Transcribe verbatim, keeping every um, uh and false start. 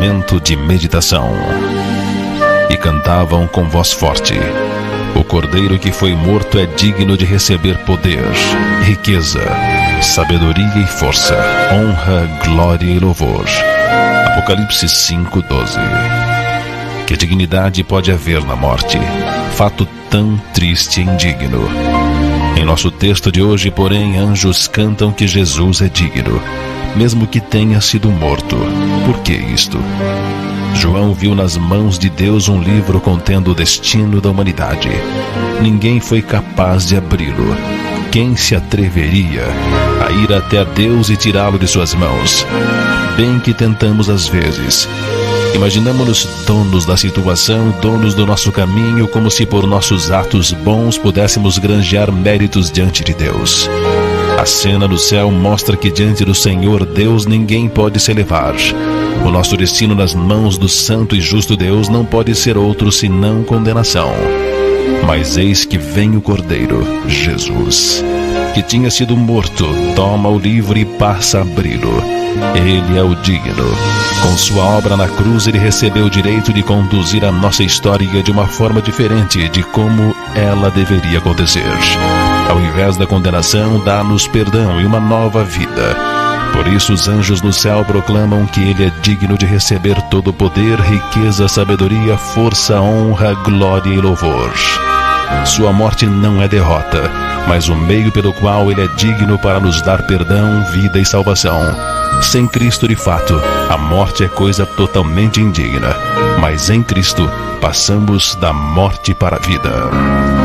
momento de meditação. E cantavam com voz forte: o Cordeiro que foi morto é digno de receber poder, riqueza, sabedoria e força, honra, glória e louvor. Apocalipse cinco, doze. Que dignidade pode haver na morte? Fato tão triste e indigno. Em nosso texto de hoje, porém, anjos cantam que Jesus é digno, mesmo que tenha sido morto. Por que isto? João viu nas mãos de Deus um livro contendo o destino da humanidade. Ninguém foi capaz de abri-lo. Quem se atreveria a ir até a Deus e tirá-lo de suas mãos? Bem que tentamos às vezes. Imaginamos-nos donos da situação, donos do nosso caminho, como se por nossos atos bons pudéssemos granjear méritos diante de Deus. A cena do céu mostra que diante do Senhor Deus ninguém pode se elevar. O nosso destino nas mãos do santo e justo Deus não pode ser outro senão condenação. Mas eis que vem o Cordeiro, Jesus, que tinha sido morto, toma o livro e passa a abri-lo. Ele é o digno. Com sua obra na cruz, ele recebeu o direito de conduzir a nossa história de uma forma diferente de como ela deveria acontecer. Ao invés da condenação, dá-nos perdão e uma nova vida. Por isso os anjos no céu proclamam que ele é digno de receber todo o poder, riqueza, sabedoria, força, honra, glória e louvor. Sua morte não é derrota, mas o meio pelo qual ele é digno para nos dar perdão, vida e salvação. Sem Cristo, de fato, a morte é coisa totalmente indigna, mas em Cristo passamos da morte para a vida.